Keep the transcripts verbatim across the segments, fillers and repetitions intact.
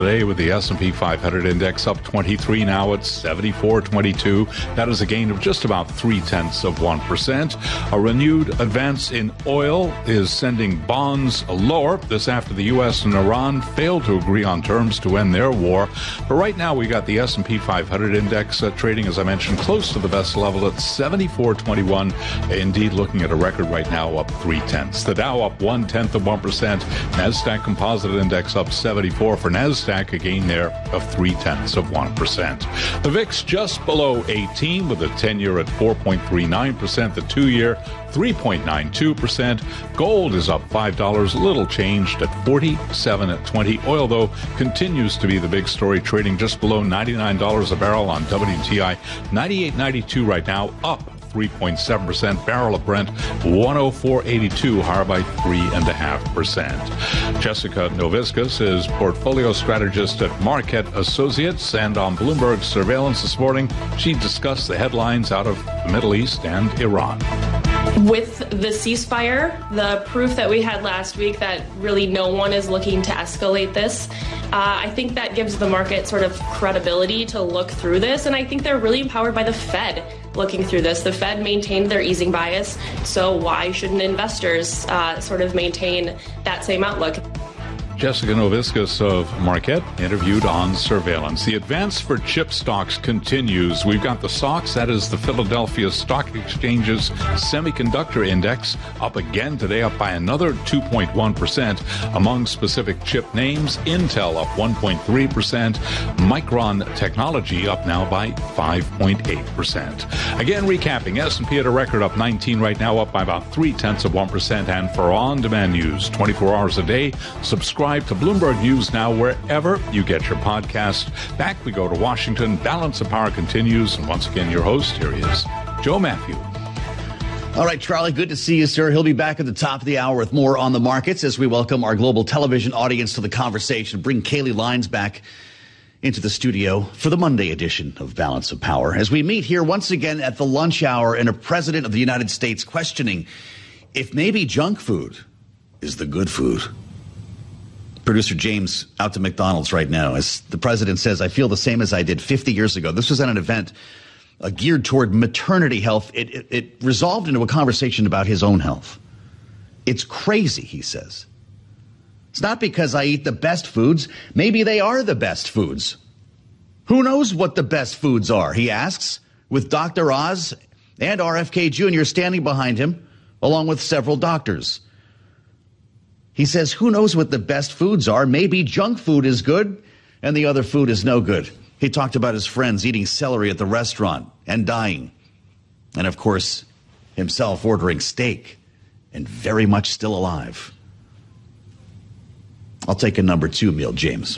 Today with the S and P five hundred index up twenty-three, now at seventy-four twenty-two. That is a gain of just about three-tenths of one percent. A renewed advance in oil is sending bonds lower. This after the U S and Iran failed to agree on terms to end their war. But right now we got the S and P five hundred index uh, trading, as I mentioned, close to the best level at seventy-four twenty-one. Indeed, looking at a record right now up three-tenths. The Dow up one-tenth of one percent. NASDAQ Composite Index up seventy-four for NASDAQ. A gain there of three-tenths of one percent. The V I X just below eighteen with the ten-year at four point three nine percent, the two-year three point nine two percent. Gold is up five dollars, a little changed at forty-seven twenty. Oil, though, continues to be the big story, trading just below ninety-nine dollars a barrel on W T I. ninety-eight ninety-two right now, up three point seven percent. Barrel of Brent, one oh four eighty-two, higher by three point five percent. Jessica Noviscus is portfolio strategist at Marquette Associates, and on Bloomberg Surveillance this morning, she discussed the headlines out of the Middle East and Iran. With the ceasefire, the proof that we had last week that really no one is looking to escalate this, uh, I think that gives the market sort of credibility to look through this, and I think they're really empowered by the Fed looking through this. The Fed maintained their easing bias, so why shouldn't investors uh, sort of maintain that same outlook? Jessica Noviscus of Marquette interviewed on surveillance. The advance for chip stocks continues. We've got the S O X, that is the Philadelphia Stock Exchange's Semiconductor Index, up again today, up by another two point one percent. Among specific chip names, Intel up one point three percent. Micron Technology up now by five point eight percent. Again, recapping, S and P at a record up nineteen right now, up by about three-tenths of one percent. And for on-demand news twenty-four hours a day, subscribe to Bloomberg News now wherever you get your podcast. Back we go to Washington. Balance of Power continues. And once again, your host, here he is, Joe Matthew. All right, Charlie, good to see you, sir. He'll be back at the top of the hour with more on the markets as we welcome our global television audience to the conversation. Bring Kaylee Lines back into the studio for the Monday edition of Balance of Power as we meet here once again at the lunch hour and a president of the United States questioning if maybe junk food is the good food. Producer James out to McDonald's right now as the president says, I feel the same as I did fifty years ago. This was at an event uh, geared toward maternity health. It, it, it resolved into a conversation about his own health. It's crazy, he says. It's not because I eat the best foods. Maybe they are the best foods. Who knows what the best foods are, he asks, with Doctor Oz and R F K Junior standing behind him, along with several doctors. He says, who knows what the best foods are? Maybe junk food is good and the other food is no good. He talked about his friends eating celery at the restaurant and dying. And, of course, himself ordering steak and very much still alive. I'll take a number two meal, James.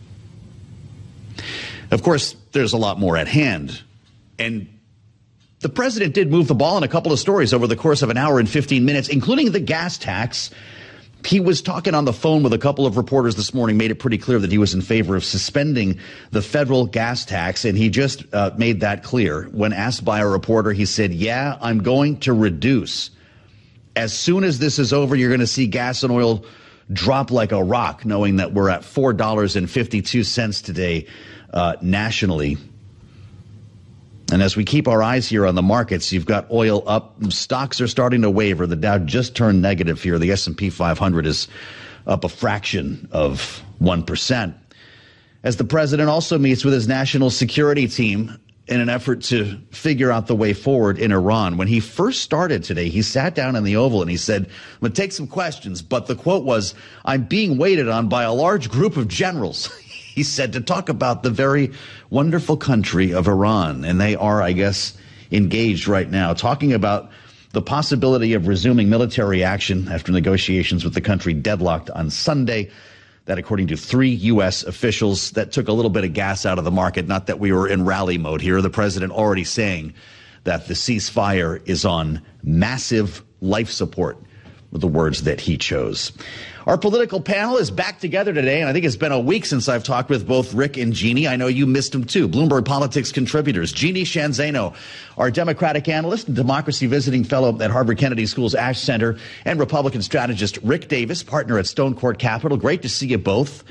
Of course, there's a lot more at hand. And the president did move the ball in a couple of stories over the course of an hour and fifteen minutes, including the gas tax. He was talking on the phone with a couple of reporters this morning, made it pretty clear that he was in favor of suspending the federal gas tax. And he just uh, made that clear. When asked by a reporter, he said, yeah, I'm going to reduce. As soon as this is over, you're going to see gas and oil drop like a rock, knowing that we're at four dollars and fifty-two cents today uh, nationally. And as we keep our eyes here on the markets, you've got oil up. Stocks are starting to waver. The Dow just turned negative here. The S and P five hundred is up a fraction of one percent. As the president also meets with his national security team in an effort to figure out the way forward in Iran. When he first started today, he sat down in the Oval and he said, I'm going to take some questions. But the quote was, I'm being waited on by a large group of generals. He said, to talk about the very wonderful country of Iran. And they are, I guess, engaged right now, talking about the possibility of resuming military action after negotiations with the country deadlocked on Sunday. That, according to three U S officials, that took a little bit of gas out of the market. Not that we were in rally mode here. The president already saying that the ceasefire is on massive life support, were the words that he chose. Our political panel is back together today, and I think it's been a week since I've talked with both Rick and Jeannie. I know you missed them too. Bloomberg Politics contributors. Jeannie Sheehan Zaino, our Democratic analyst and democracy visiting fellow at Harvard Kennedy School's Ash Center, and Republican strategist Rick Davis, partner at Stone Court Capital. Great to see you both.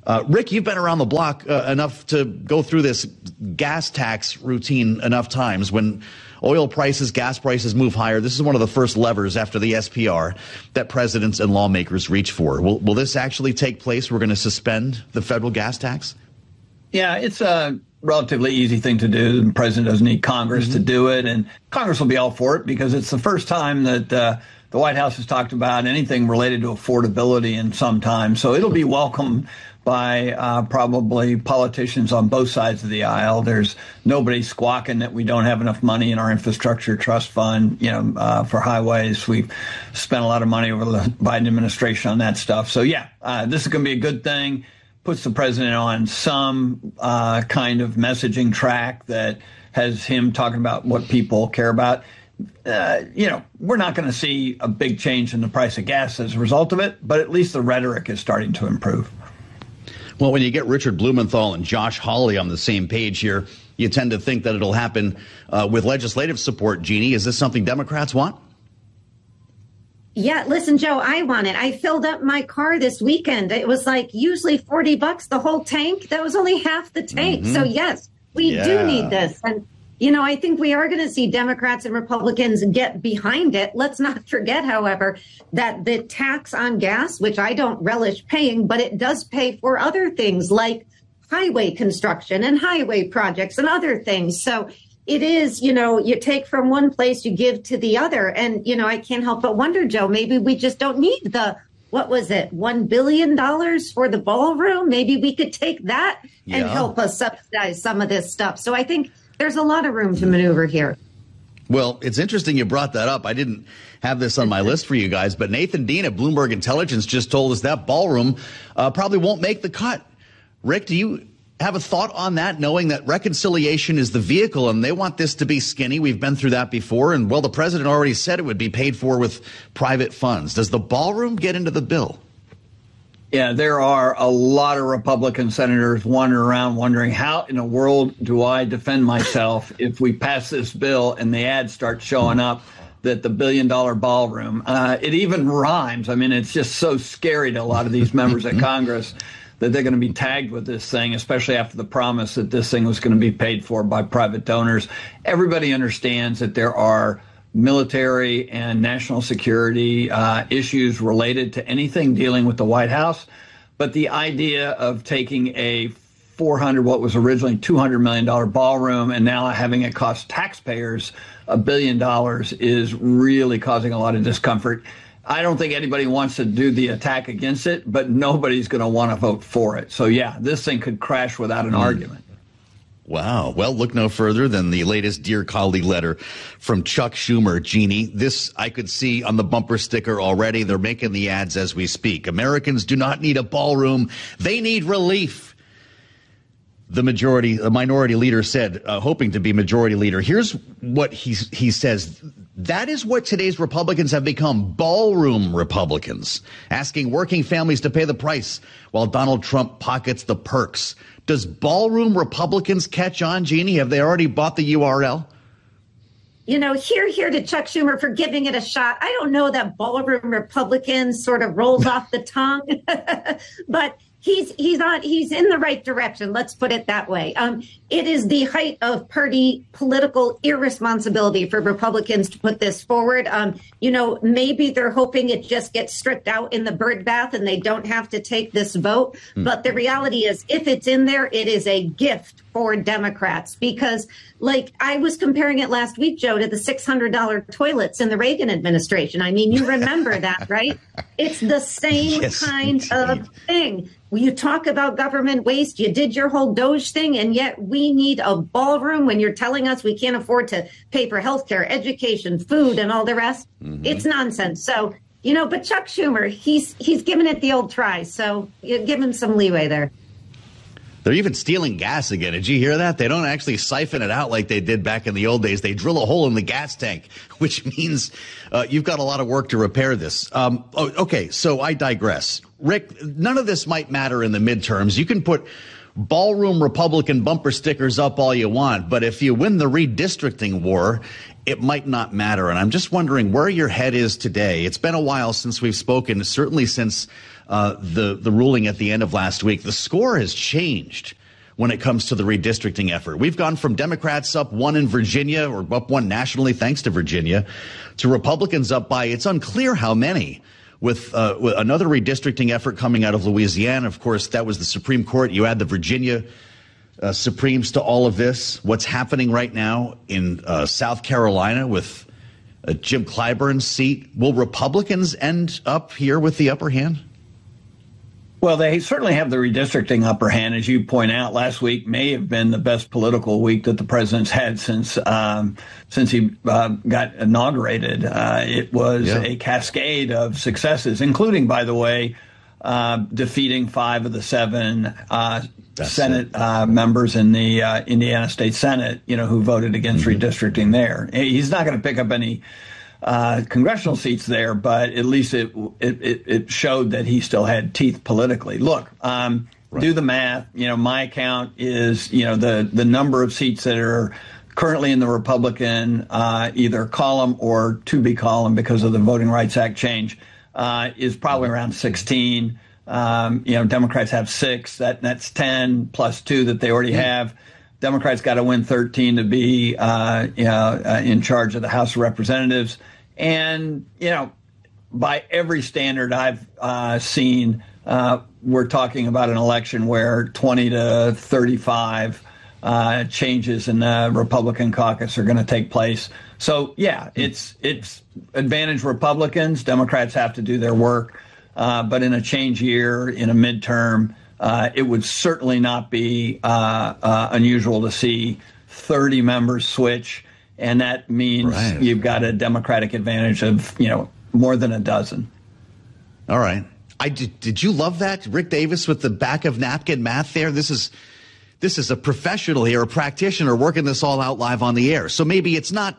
Uh, Rick, you've been around the block uh, enough to go through this gas tax routine enough times. When oil prices, gas prices move higher, this is one of the first levers after the S P R that presidents and lawmakers reach for. Will, will this actually take place? We're going to suspend the federal gas tax? Yeah, it's a relatively easy thing to do. The president doesn't need Congress mm-hmm. to do it, and Congress will be all for it because it's the first time that uh, the White House has talked about anything related to affordability in some time. So it'll be welcomed by uh, probably politicians on both sides of the aisle. There's nobody squawking that we don't have enough money in our infrastructure trust fund, you know, uh, for highways. We've spent a lot of money over the Biden administration on that stuff. So, yeah, uh, this is going to be a good thing. Puts the president on some uh, kind of messaging track that has him talking about what people care about. Uh, you know, we're not going to see a big change in the price of gas as a result of it, but at least the rhetoric is starting to improve. Well, when you get Richard Blumenthal and Josh Hawley on the same page here, you tend to think that it'll happen uh, with legislative support. Jeannie, is this something Democrats want? Yeah, listen, Joe, I want it. I filled up my car this weekend. It was like usually forty bucks, the whole tank. That was only half the tank. Mm-hmm. So, yes, we yeah. do need this. And, you know, I think we are going to see Democrats and Republicans get behind it. Let's not forget, however, that the tax on gas, which I don't relish paying, but it does pay for other things like highway construction and highway projects and other things. So it is, you know, you take from one place, you give to the other. And, you know, I can't help but wonder, Joe, maybe we just don't need the, what was it, one billion dollars for the ballroom? Maybe we could take that yeah. and help us subsidize some of this stuff. So I think there's a lot of room to maneuver here. Well, it's interesting you brought that up. I didn't have this on my list for you guys, but Nathan Dean at Bloomberg Intelligence just told us that ballroom uh, probably won't make the cut. Rick, do you have a thought on that, knowing that reconciliation is the vehicle and they want this to be skinny? We've been through that before. And, well, the president already said it would be paid for with private funds. Does the ballroom get into the bill? Yeah, there are a lot of Republican senators wandering around wondering, how in the world do I defend myself if we pass this bill and the ads start showing up that the billion dollar ballroom, uh, it even rhymes. I mean, it's just so scary to a lot of these members of Congress that they're going to be tagged with this thing, especially after the promise that this thing was going to be paid for by private donors. Everybody understands that there are military and national security uh, issues related to anything dealing with the White House. But the idea of taking a four hundred, what was originally two hundred million dollars ballroom and now having it cost taxpayers a billion dollars is really causing a lot of discomfort. I don't think anybody wants to do the attack against it, but nobody's going to want to vote for it. So, yeah, this thing could crash without an mm. argument. Wow. Well, look no further than the latest Dear Colleague letter from Chuck Schumer. Jeannie, this I could see on the bumper sticker already. They're making the ads as we speak. Americans do not need a ballroom. They need relief. The majority, the minority leader said, uh, hoping to be majority leader. Here's what he, he says. That is what today's Republicans have become, ballroom Republicans, asking working families to pay the price while Donald Trump pockets the perks. Does ballroom Republicans catch on, Jeannie? Have they already bought the U R L? You know, here, here to Chuck Schumer for giving it a shot. I don't know that ballroom Republicans sort of rolls off the tongue, but he's he's on he's in the right direction. Let's put it that way. Um, it is the height of party political irresponsibility for Republicans to put this forward. Um, you know, maybe they're hoping it just gets stripped out in the bird bath and they don't have to take this vote. Mm. But the reality is, if it's in there, it is a gift for Democrats, because like I was comparing it last week, Joe, to the six hundred dollars toilets in the Reagan administration. I mean, you remember that, right? It's the same yes, kind indeed. of thing. When you talk about government waste, you did your whole Doge thing, and yet we need a ballroom when you're telling us we can't afford to pay for healthcare, education, food, and all the rest. Mm-hmm. It's nonsense. So, you know, but Chuck Schumer, he's he's given it the old try. So you give him some leeway there. They're even stealing gas again. Did you hear that? They don't actually siphon it out like they did back in the old days. They drill a hole in the gas tank, which means uh, you've got a lot of work to repair this. Um, oh, okay, so I digress. Rick, none of this might matter in the midterms. You can put ballroom Republican bumper stickers up all you want, but if you win the redistricting war, it might not matter. And I'm just wondering where your head is today. It's been a while since we've spoken, certainly since uh, the, the ruling at the end of last week. The score has changed when it comes to the redistricting effort. We've gone from Democrats up one in Virginia, or up one nationally thanks to Virginia, to Republicans up by, it's unclear how many, with, uh, with another redistricting effort coming out of Louisiana. Of course, that was the Supreme Court. You add the Virginia uh, Supremes to all of this. What's happening right now in uh, South Carolina with uh, Jim Clyburn's seat. Will Republicans end up here with the upper hand? Well, they certainly have the redistricting upper hand. As you point out, last week may have been the best political week that the president's had since um, since he uh, got inaugurated. Uh, it was yeah. a cascade of successes, including, by the way, uh, defeating five of the seven uh, Senate uh, members in the uh, Indiana State Senate, you know, who voted against mm-hmm. redistricting there. He's not going to pick up any Uh, congressional seats there, but at least it, it it showed that he still had teeth politically. Look, um, right. do the math. You know, my count is, you know, the, the number of seats that are currently in the Republican uh, either column or to be column because of the Voting Rights Act change uh, is probably around sixteen. Um, you know, Democrats have six. That that's ten plus two that they already have. Democrats got to win thirteen to be uh, you know, uh, in charge of the House of Representatives. And, you know, by every standard I've uh, seen, uh, we're talking about an election where twenty to thirty-five uh, changes in the Republican caucus are going to take place. So, yeah, it's it's advantage Republicans. Democrats have to do their work. Uh, but in a change year, in a midterm, Uh, it would certainly not be uh, uh, unusual to see thirty members switch, and that means right. you've got a Democratic advantage of, you know, more than a dozen. All right. I did, did you love that, Rick Davis, with the back of napkin math there? This is this is a professional here, a practitioner working this all out live on the air. So maybe it's not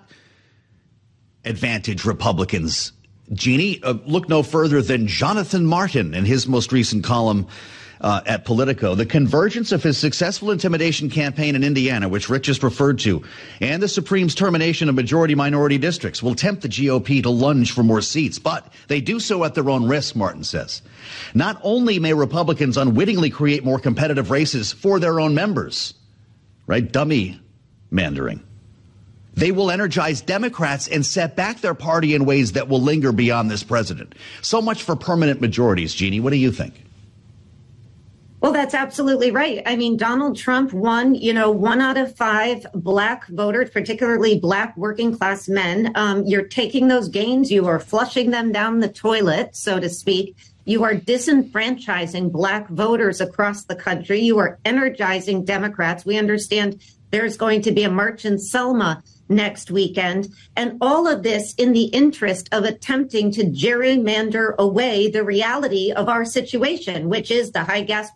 advantage Republicans. Jeannie, uh, look no further than Jonathan Martin in his most recent column Uh, at Politico. The convergence of his successful intimidation campaign in Indiana, which Rich just referred to, and the Supreme's termination of majority-minority districts will tempt the G O P to lunge for more seats, but they do so at their own risk, Martin says. Not only may Republicans unwittingly create more competitive races for their own members, right, dummy mandering, they will energize Democrats and set back their party in ways that will linger beyond this president. So much for permanent majorities, Jeannie. What do you think? Well, that's absolutely right. I mean, Donald Trump won, you know, one out of five black voters, particularly black working class men. Um, you're taking those gains. You are flushing them down the toilet, so to speak. You are disenfranchising black voters across the country. You are energizing Democrats. We understand there's going to be a march in Selma next weekend. And all of this in the interest of attempting to gerrymander away the reality of our situation, which is the high gas